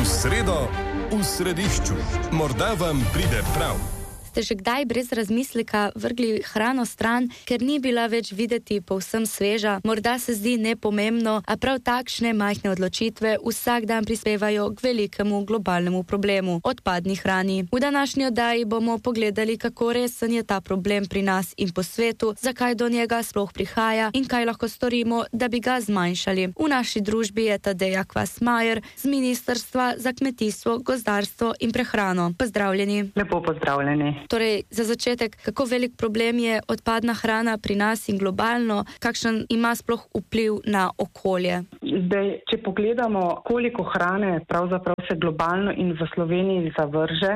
sredo v središču. Morda vam pride prav. Ste že kdaj brez razmisleka vrgli hrano stran, ker ni bila več videti povsem sveža? Morda se zdi nepomembno, a prav takšne majhne odločitve vsak dan prispevajo k velikemu globalnemu problemu – odpadni hrani. V današnji oddaji bomo pogledali, kako resen je ta problem pri nas in po svetu, zakaj do njega sploh prihaja in kaj lahko storimo, da bi ga zmanjšali. V naši družbi je Tadeja Kvasmajer z Ministrstva za kmetijstvo, gozdarstvo in prehrano. Pozdravljeni. Lepo pozdravljeni. Torej, za začetek, kako velik problem je odpadna hrana pri nas in globalno, kakšen ima sploh vpliv na okolje? Zdaj, če pogledamo, koliko hrane pravzaprav se globalno in v Sloveniji zavrže,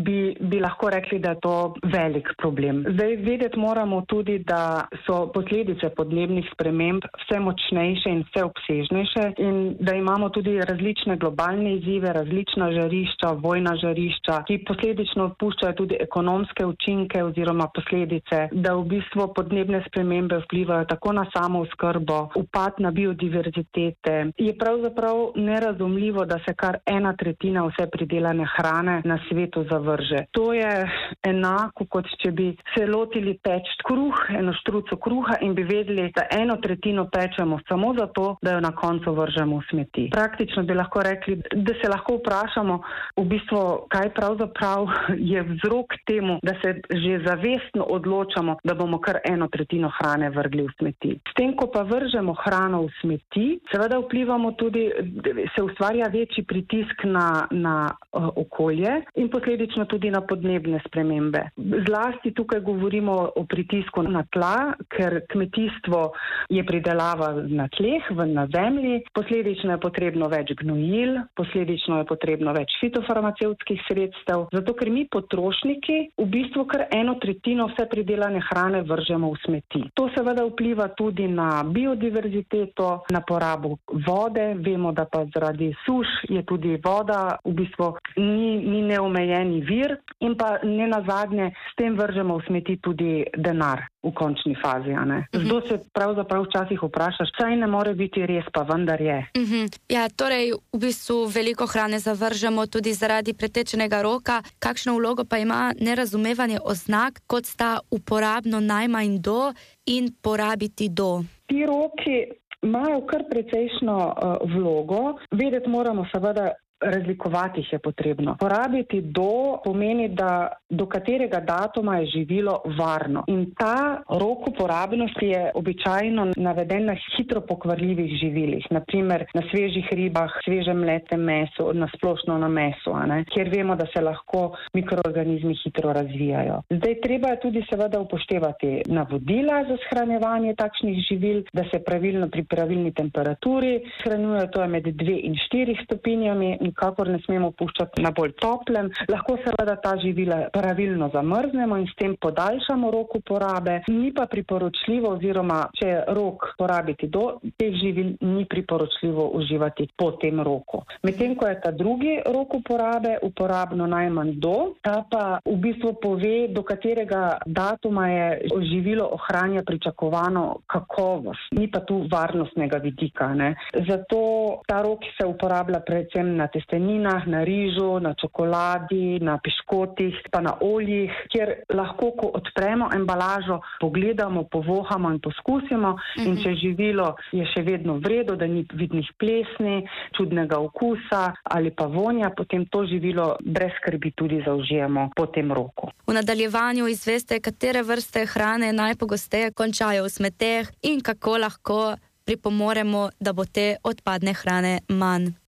bi lahko rekli, da je to velik problem. Zdaj, vedeti moramo tudi, da so posledice podnebnih sprememb vse močnejše in vse obsežnejše in da imamo tudi različne globalne izzive, različna žarišča, vojna žarišča, ki posledično puščajo tudi ekonomske učinke oziroma posledice, da v bistvu podnebne spremembe vplivajo tako na samooskrbo, upad na biodiverzitete. Je pravzaprav nerazumljivo, da se kar 1/3 vse pridelane hrane na svetu zavrže. To je enako, kot če bi se lotili peči kruh, eno štruco kruha in bi vedeli, da 1/3 pečemo samo zato, da jo na koncu vržemo v smeti. Praktično bi lahko rekli, da se lahko vprašamo v bistvu, kaj pravzaprav je vzrok temu, da se že zavestno odločamo, da bomo kar 1/3 hrane vrgli v smeti. S tem, ko pa vržemo hrano v smeti, seveda vplivamo tudi, se ustvarja večji pritisk na okolje in posledično tudi na podnebne spremembe. Zlasti tukaj govorimo o pritisku na tla, ker kmetijstvo je pridelava na tleh, na zemlji, posledično je potrebno več gnojil, posledično je potrebno več fitofarmacevtskih sredstev, zato ker mi potrošniki v bistvu kar 1/3 vse pridelane hrane vržemo v smeti. To seveda vpliva tudi na biodiverziteto, na porabo vode. Vemo, da pa zaradi suš je tudi voda v bistvu ni neomejeni vir in pa ne nazadnje s tem vržemo v smeti tudi denar v končni fazi. Zato se pravzaprav včasih vprašaš, saj ne more biti res, pa vendar je. Ja, torej v bistvu veliko hrane zavržemo tudi zaradi pretečenega roka. Kakšno vlogo pa ima nerazumevanje oznak, kot sta uporabno najmanj do in porabiti do? Ti roki imajo kar precejšno vlogo. Vedeti moramo seveda, razlikovati jih je potrebno. Porabiti do pomeni, da do katerega datuma je živilo varno. In ta rok uporabnosti je običajno naveden na hitro pokvarljivih živilih, naprimer na svežih ribah, svežem mletem mesu, na splošno na mesu, kjer vemo, da se lahko mikroorganizmi hitro razvijajo. Zdaj, treba je tudi seveda upoštevati navodila za shranjevanje takšnih živil, da se pravilno pri pravilni temperaturi shranjujejo, to je med 2 in 4 stopinjami, nikakor ne smemo puščati na bolj toplem. Lahko seveda ta živila pravilno zamrznemo in s tem podaljšamo rok uporabe. Ni pa priporočljivo, oziroma če je rok porabiti do teh živil, ni priporočljivo uživati po tem roku. Medtem ko je ta drugi rok uporabe, uporabno najmanj do, ta pa v bistvu pove, do katerega datuma je živilo ohranja pričakovano kakovost. Ni pa tu varnostnega vidika. Zato ta rok se uporablja predvsem na testeninah, na rižu, na čokoladi, na piškotih, pa na oljih, kjer lahko, ko odpremo embalažo, pogledamo, povohamo in poskusimo. In če živilo je še vedno v redu, da ni vidnih plesni, čudnega okusa ali pa vonja, potem to živilo brez skrbi tudi zaužijemo po tem roku. V nadaljevanju izveste, katere vrste hrane najpogosteje končajo v smeteh in kako lahko pripomoremo, da bo te odpadne hrane manj.